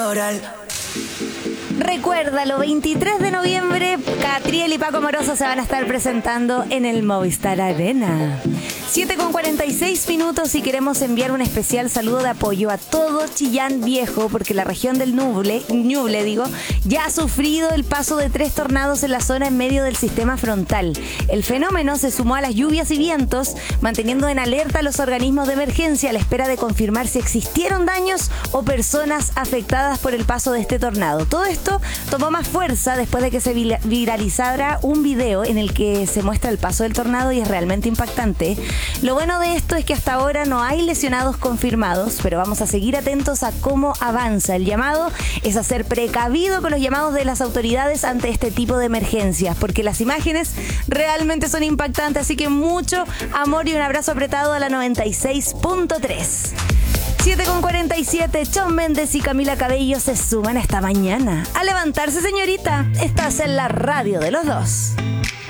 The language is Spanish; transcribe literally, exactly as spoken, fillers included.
Oral. Recuérdalo, veintitrés de noviembre, Catriel y Paco Moroso se van a estar presentando en el Movistar Arena. siete con cuarenta y seis minutos y queremos enviar un especial saludo de apoyo a todo Chillán Viejo, porque la región del Ñuble, Ñuble digo, ya ha sufrido el paso de tres tornados en la zona en medio del sistema frontal. El fenómeno se sumó a las lluvias y vientos, manteniendo en alerta a los organismos de emergencia a la espera de confirmar si existieron daños o personas afectadas por el paso de este tornado. Todo esto tomó más fuerza después de que se viralizara un video en el que se muestra el paso del tornado y es realmente impactante. Lo bueno de esto es que hasta ahora no hay lesionados confirmados, pero vamos a seguir atentos a cómo avanza. El llamado es a ser precavido con los llamados de las autoridades ante este tipo de emergencias, porque las imágenes realmente son impactantes, así que mucho amor y un abrazo apretado a la noventa y seis punto tres. siete con cuarenta y siete, Shawn Mendes y Camila Cabello se suman esta mañana. A levantarse, señorita, estás en la radio de los dos.